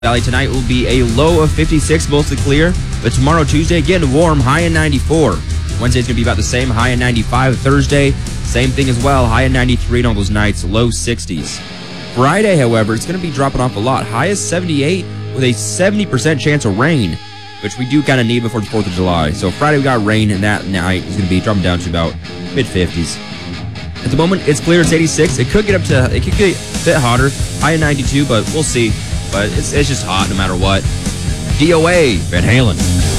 Valley tonight will be a low of 56, mostly clear. But tomorrow, Tuesday, getting warm, high in 94. Wednesday's going to be about the same, high in 95. Thursday, same thing as well, high in 93 on all those nights, low 60s. Friday, however, it's going to be dropping off a lot. High is 78 with a 70% chance of rain, which we do kind of need before the 4th of July. So Friday we got rain, and that night is going to be dropping down to about mid-50s. At the moment, it's clear, it's 86. It could get a bit hotter, high in 92, but we'll see. But it's just hot no matter what. DOA, Van Halen.